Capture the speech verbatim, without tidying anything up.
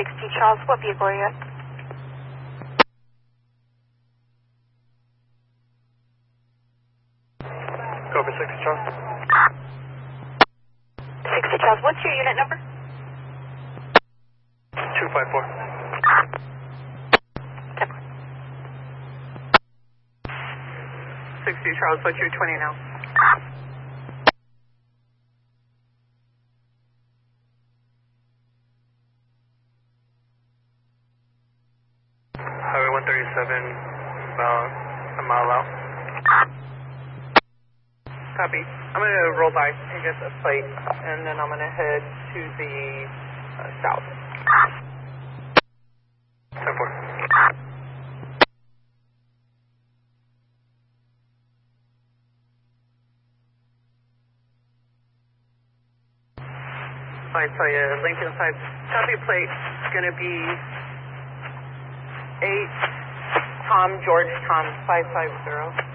sixty Charles, what vehicle are you in? Cobra sixty Charles. sixty Charles, what's your unit number? two five four. sixty Charles, what's your twenty now? Highway one thirty-seven, about a mile out. Copy. I'm going to roll by and get the plate, and then I'm going to head to the uh, south. ten four. I tell you, Lincoln side, copy plate is going to be eight Tom George Tom five five zero.